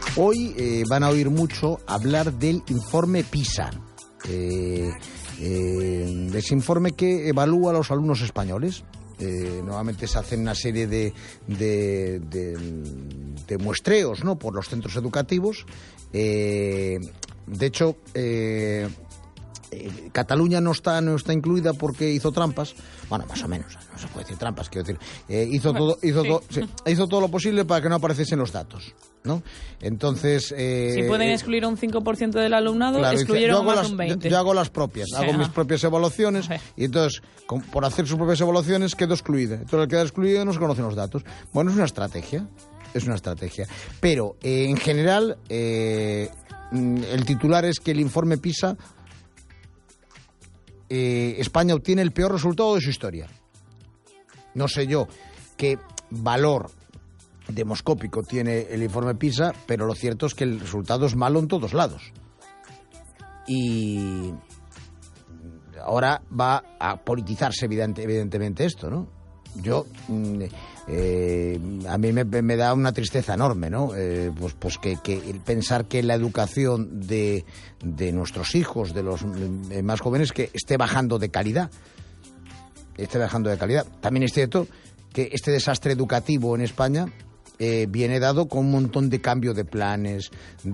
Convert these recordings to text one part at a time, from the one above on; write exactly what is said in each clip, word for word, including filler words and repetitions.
Hoy eh, van a oír mucho hablar del informe PISA, eh, eh, de ese informe que evalúa a los alumnos españoles. Eh, nuevamente se hacen una serie de, de, de, de muestreos, ¿no?, por los centros educativos. Eh, de hecho, eh, eh, Cataluña no está, no está incluida porque hizo trampas. Bueno, más o menos, no se puede decir trampas, quiero decir. Eh, hizo, todo, hizo, sí. todo, sí, hizo todo lo posible para que no apareciesen los datos, ¿no? Entonces... Eh, si pueden excluir un cinco por ciento del alumnado, claro, excluyeron más de un veinte por ciento. Yo, yo hago las propias, sí, hago ¿no? mis propias evaluaciones, sí. y entonces, con, por hacer sus propias evaluaciones, quedo excluida. Entonces, al quedar excluido no se conocen los datos. Bueno, es una estrategia, es una estrategia. Pero, eh, en general, eh, el titular es que el informe PISA... Eh, España obtiene el peor resultado de su historia. No sé yo qué valor demoscópico tiene el informe PISA, pero lo cierto es que el resultado es malo en todos lados. Y ahora va a politizarse evidente, evidentemente esto, ¿no? Yo... Eh, a mí me, me da una tristeza enorme, ¿no? Eh, pues pues que, que pensar que la educación de, de nuestros hijos, de los más jóvenes, que esté bajando de calidad. Esté bajando de calidad. También es cierto que este desastre educativo en España eh, viene dado con un montón de cambio de planes,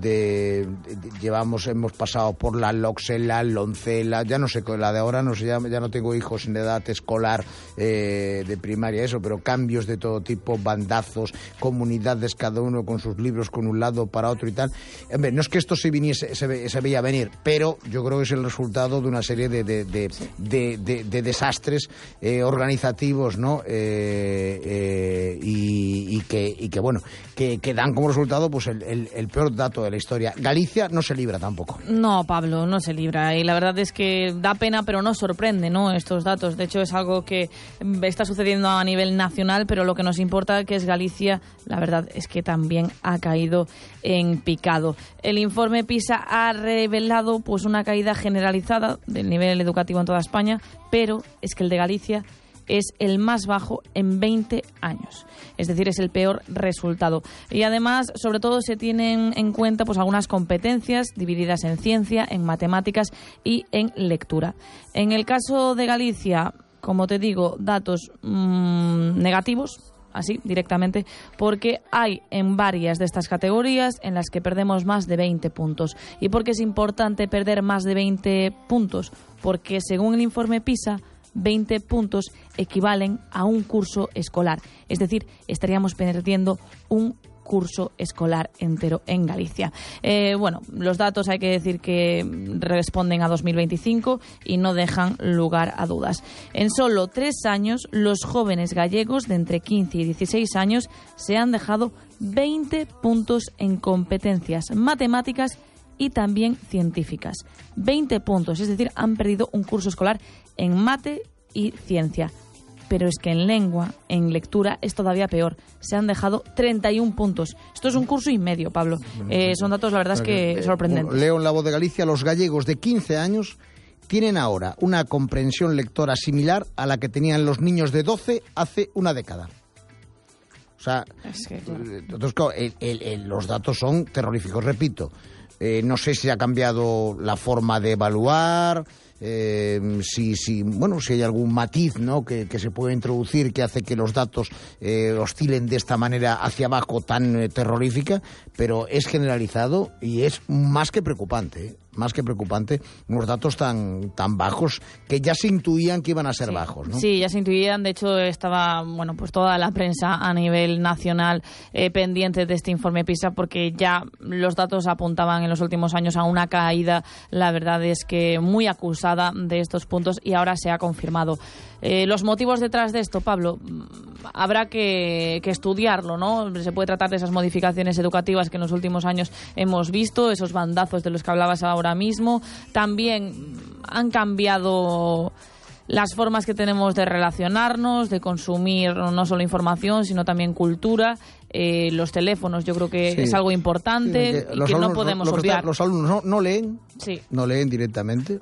de, de, de llevamos, hemos pasado por la LOCSE, la LONCE, la, ya no sé, la de ahora no sé, ya, ya no tengo hijos en edad escolar eh, de primaria, eso, pero cambios de todo tipo, bandazos, comunidades, cada uno con sus libros, con un lado para otro y tal. Hombre, no es que esto se viniese, se, se veía venir, pero yo creo que es el resultado de una serie de, de, de, de, de, de desastres eh, organizativos, ¿no? Eh, eh, y, y que y que bueno, que, que dan como resultado pues el, el, el peor dato de la historia. Galicia no se libra tampoco. No, Pablo, no se libra. Y la verdad es que da pena, pero no sorprende, ¿no?, estos datos. De hecho, es algo que está sucediendo a nivel nacional, pero lo que nos importa, que es Galicia, la verdad es que también ha caído en picado. El informe PISA ha revelado pues una caída generalizada del nivel educativo en toda España, pero es que el de Galicia es el más bajo en veinte años. Es decir, es el peor resultado. Y además, sobre todo, se tienen en cuenta pues algunas competencias divididas en ciencia, en matemáticas y en lectura. En el caso de Galicia, como te digo, datos mmm, negativos, así directamente, porque hay en varias de estas categorías en las que perdemos más de veinte puntos. ¿Y por qué es importante perder más de veinte puntos? Porque según el informe PISA, veinte puntos equivalen a un curso escolar. Es decir, estaríamos perdiendo un curso escolar entero en Galicia. Eh, bueno, los datos hay que decir que responden a dos mil veinticinco y no dejan lugar a dudas. En solo tres años, los jóvenes gallegos de entre quince y dieciséis años se han dejado veinte puntos en competencias matemáticas y también científicas. veinte puntos, es decir, han perdido un curso escolar en mate y ciencia. Pero es que en lengua, en lectura, es todavía peor. Se han dejado treinta y un puntos. Esto es un curso y medio, Pablo. Eh, son datos, la verdad, es que sorprendentes. Leo en La Voz de Galicia, los gallegos de quince años tienen ahora una comprensión lectora similar a la que tenían los niños de doce hace una década. O sea, es que, claro. el, el, el, los datos son terroríficos, repito. Eh, no sé si ha cambiado la forma de evaluar, eh, si, si, bueno, si hay algún matiz, ¿no?, que, que se puede introducir que hace que los datos eh, oscilen de esta manera hacia abajo tan eh, terrorífica, pero es generalizado y es más que preocupante, ¿eh? Más que preocupante, unos datos tan tan bajos que ya se intuían que iban a ser sí. bajos, ¿no? Sí, ya se intuían. De hecho, estaba, bueno, pues toda la prensa a nivel nacional eh, pendiente de este informe PISA, porque ya los datos apuntaban en los últimos años a una caída, la verdad es que muy acusada de estos puntos, y ahora se ha confirmado. Eh, los motivos detrás de esto, Pablo, habrá que, que estudiarlo, ¿no? Se puede tratar de esas modificaciones educativas que en los últimos años hemos visto, esos bandazos de los que hablabas ahora mismo. También han cambiado las formas que tenemos de relacionarnos, de consumir no solo información, sino también cultura. Eh, los teléfonos, yo creo que sí. es algo importante sí, y que alumnos, no podemos lo, lo obviar. Está, los alumnos no, no leen, sí. no leen directamente.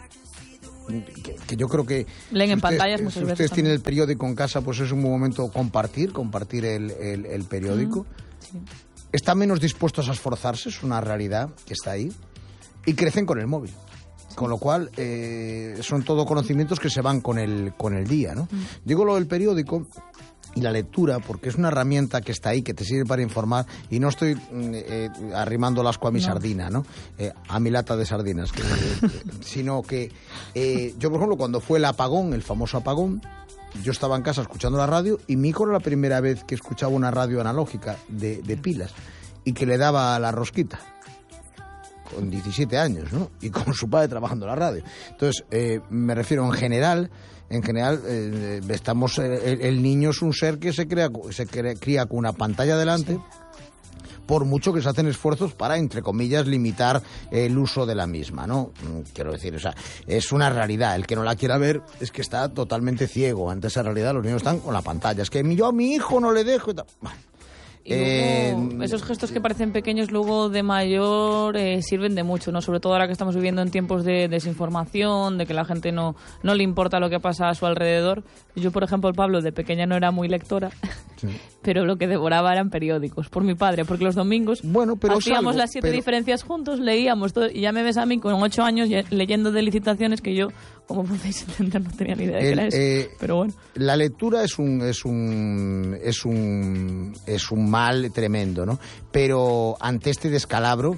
Que, que yo creo que leen si en ustedes, pantallas muchas si veces ustedes también. tienen el periódico en casa, pues es un buen momento compartir, compartir el, el, el periódico. Mm, sí. están menos dispuestos a esforzarse, es una realidad que está ahí, y crecen con el móvil. Con lo cual, eh, son todo conocimientos que se van con el, con el día, ¿no? Mm. Digo lo del periódico y la lectura, porque es una herramienta que está ahí, que te sirve para informar, y no estoy eh, arrimando el asco a mi no. sardina, ¿no? Eh, a mi lata de sardinas, que, eh, sino que eh, yo, por ejemplo, cuando fue el apagón, el famoso apagón, yo estaba en casa escuchando la radio y mi hijo era la primera vez que escuchaba una radio analógica de, de pilas y que le daba a la rosquita. Con diecisiete años, ¿no? Y con su padre trabajando en la radio. Entonces, eh, me refiero en general, en general, eh, estamos, eh, el, el niño es un ser que se crea, se crea, cría con una pantalla delante, sí. por mucho que se hacen esfuerzos para, entre comillas, limitar el uso de la misma, ¿no? Quiero decir, o sea, es una realidad. El que no la quiera ver es que está totalmente ciego ante esa realidad. Los niños están con la pantalla. Es que yo a mi hijo no le dejo y tal. Bueno. Y luego, eh, esos gestos que parecen pequeños luego de mayor eh, sirven de mucho, ¿no? Sobre todo ahora que estamos viviendo en tiempos de desinformación, de que la gente no, no le importa lo que pasa a su alrededor. Yo, por ejemplo, el Pablo, de pequeña no era muy lectora, sí. pero lo que devoraba eran periódicos, por mi padre, porque los domingos bueno, pero hacíamos salgo, las siete pero... diferencias juntos, leíamos todo, y ya me ves a mí con ocho años leyendo de licitaciones que yo, como podéis entender, no tenía ni idea de qué era eso, eh, pero bueno. La lectura es un es un es un es un mal tremendo, ¿no? Pero ante este descalabro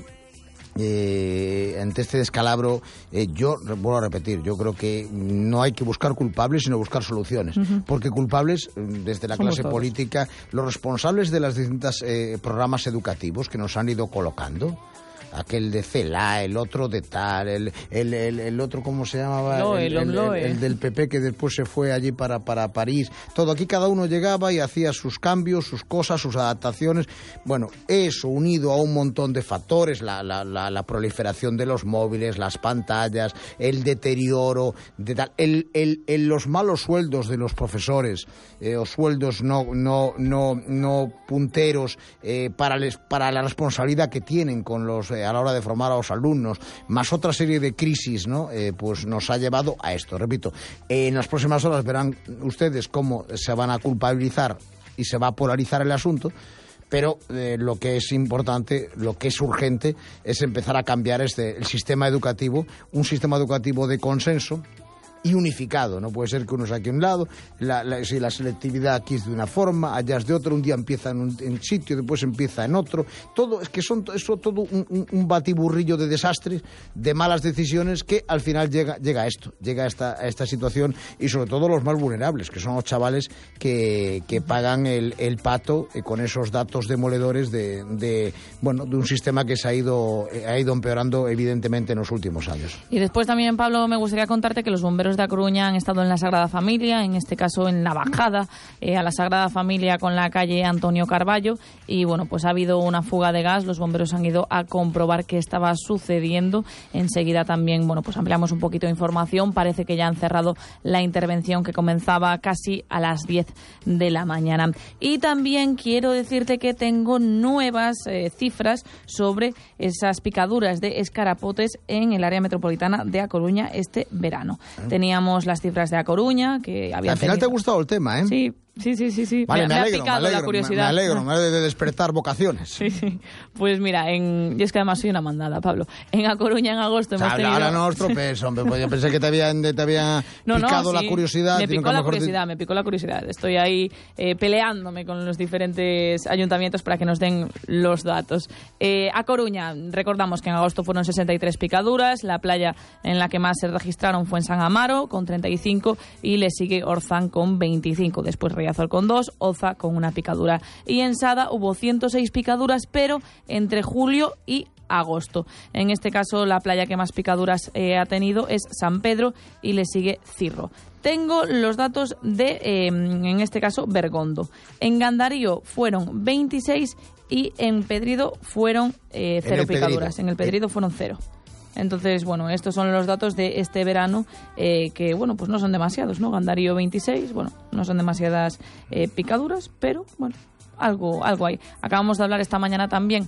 Eh, ante este descalabro eh, yo vuelvo a repetir, yo creo que no hay que buscar culpables sino buscar soluciones, uh-huh. porque culpables desde la Somos clase todos. política, los responsables de los distintos eh, programas educativos que nos han ido colocando, aquel de CELA, el otro de tal, el, el, el, el otro, ¿cómo se llamaba? Loe, el, el, el, el del P P que después se fue allí para, para París. Todo, aquí cada uno llegaba y hacía sus cambios, sus cosas, sus adaptaciones. Bueno, eso unido a un montón de factores, la, la, la, la proliferación de los móviles, las pantallas, el deterioro, de tal, el, el, el, los malos sueldos de los profesores, eh, o sueldos no, no, no, no punteros eh, para, les, para la responsabilidad que tienen con los eh, a la hora de formar a los alumnos, más otra serie de crisis, ¿no? Eh, pues nos ha llevado a esto. Repito, eh, en las próximas horas verán ustedes cómo se van a culpabilizar y se va a polarizar el asunto, pero eh, lo que es importante, lo que es urgente, es empezar a cambiar este, el sistema educativo, un sistema educativo de consenso y unificado. No puede ser que uno saque un lado, la, la, si la selectividad aquí es de una forma, allá es de otra, un día empieza en un en sitio, después empieza en otro. Todo es que son eso todo un, un, un batiburrillo de desastres, de malas decisiones, que al final llega llega a esto, llega a esta, a esta situación, y sobre todo los más vulnerables, que son los chavales que, que pagan el, el pato eh, con esos datos demoledores de, de bueno de un sistema que se ha ido eh, ha ido empeorando evidentemente en los últimos años. Y después también, Pablo, me gustaría contarte que los bomberos de A Coruña han estado en la Sagrada Familia, en este caso en la bajada eh, a la Sagrada Familia con la calle Antonio Carballo, y bueno, pues ha habido una fuga de gas. Los bomberos han ido a comprobar qué estaba sucediendo. Enseguida también, bueno, pues ampliamos un poquito de información. Parece que ya han cerrado la intervención, que comenzaba casi a las diez de la mañana. Y también quiero decirte que tengo nuevas eh, cifras sobre esas picaduras de escarapotes en el área metropolitana de A Coruña este verano. Teníamos las cifras de A Coruña, que habían Al final tenido... te ha gustado el tema, ¿eh? Sí. Sí, sí, sí, sí. Vale, me, me, me alegro, ha picado me alegro, la curiosidad. Me alegro, me alegro de despertar vocaciones. Sí, sí. Pues mira, en... y es que además soy una mandada, Pablo. En A Coruña en agosto hemos tenido... Ahora no os tropees, hombre, pues yo pensé que te había, te había no, picado no, sí. la curiosidad. Me picó la curiosidad, de... me picó la curiosidad. Estoy ahí eh, peleándome con los diferentes ayuntamientos para que nos den los datos. Eh, A Coruña, recordamos que en agosto fueron sesenta y tres picaduras. La playa en la que más se registraron fue en San Amaro, con treinta y cinco, y le sigue Orzán con veinticinco. Después Riazor con dos, Oza con una picadura. Y en Sada hubo ciento seis picaduras, pero entre julio y agosto. En este caso, la playa que más picaduras eh, ha tenido es San Pedro, y le sigue Cirro. Tengo los datos de, eh, en este caso, Bergondo. En Gandarío fueron veintiséis y en Pedrido fueron eh, cero picaduras. En el Pedrido fueron cero. Entonces, bueno, estos son los datos de este verano, eh, que, bueno, pues no son demasiados, ¿no? Gandarío veintiséis, bueno, no son demasiadas eh, picaduras, pero, bueno, algo algo hay. Acabamos de hablar esta mañana también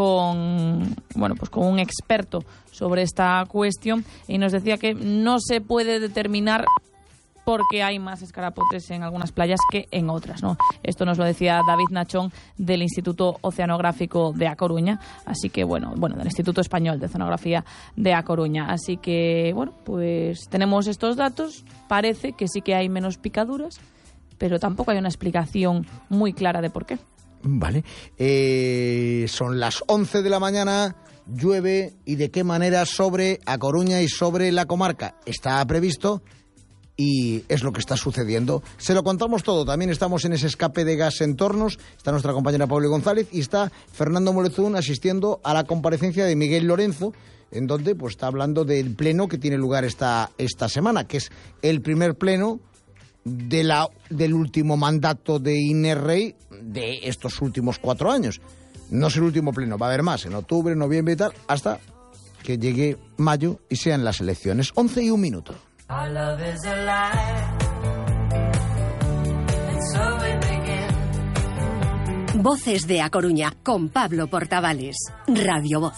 con, bueno, pues con un experto sobre esta cuestión, y nos decía que no se puede determinar porque hay más escarapotes en algunas playas que en otras, ¿no? Esto nos lo decía David Nachón del Instituto Oceanográfico de A Coruña, así que bueno, bueno, del Instituto Español de Oceanografía de A Coruña. Así que bueno, pues tenemos estos datos, parece que sí que hay menos picaduras, pero tampoco hay una explicación muy clara de por qué. Vale, eh, son las once de la mañana, llueve, y de qué manera sobre A Coruña y sobre la comarca. Está previsto y es lo que está sucediendo. Se lo contamos todo. También estamos en ese escape de gas en Tornos. Está nuestra compañera Pablo González y está Fernando Molezún asistiendo a la comparecencia de Miguel Lorenzo, en donde pues está hablando del pleno que tiene lugar esta, esta semana, que es el primer pleno de la, del último mandato de Inés Rey de estos últimos cuatro años. No es el último pleno, va a haber más en octubre, noviembre y tal, hasta que llegue mayo y sean las elecciones. Once y un minuto. Voces de A Coruña con Pablo Portavales, Radio Voz.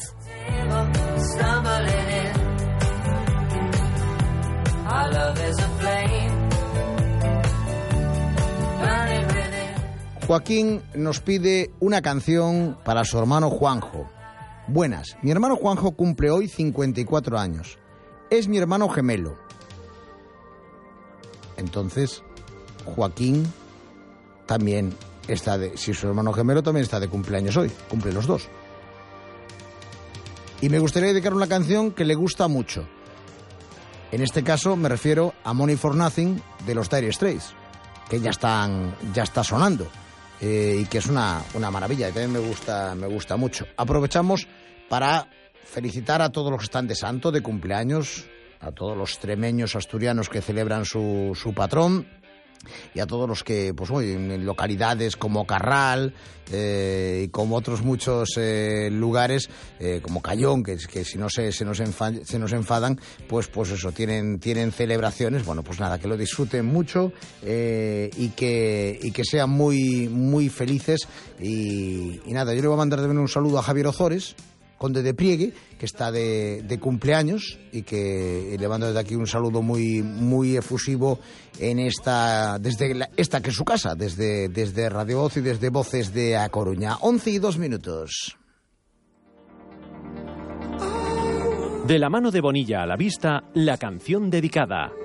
Joaquín nos pide una canción para su hermano Juanjo. Buenas, mi hermano Juanjo cumple hoy cincuenta y cuatro años. Es mi hermano gemelo. Entonces, Joaquín también está de... Si su hermano gemelo también está de cumpleaños hoy, cumple los dos. Y me gustaría dedicar una canción que le gusta mucho. En este caso me refiero a Money for Nothing de los Dire Straits, que ya están, ya está sonando. Eh, y que es una, una maravilla, y también me gusta, me gusta mucho. Aprovechamos para felicitar a todos los que están de santo, de cumpleaños, a todos los extremeños asturianos que celebran su, su patrón, y a todos los que, pues hoy en localidades como Carral eh, y como otros muchos eh, lugares, eh, como Cayón, que, que si no se, se, nos enfa- se nos enfadan, pues pues eso, tienen, tienen celebraciones. Bueno, pues nada, que lo disfruten mucho eh, y, que, y que sean muy, muy felices. Y, y nada, yo le voy a mandar también un saludo a Javier Ozores, conde de Priegue, que está de, de cumpleaños, y que y le mando desde aquí un saludo muy muy efusivo en esta desde la, esta que es su casa, desde, desde Radio Voz y desde Voces de A Coruña. Once y dos minutos. De la mano de Bonilla a la vista, la canción dedicada.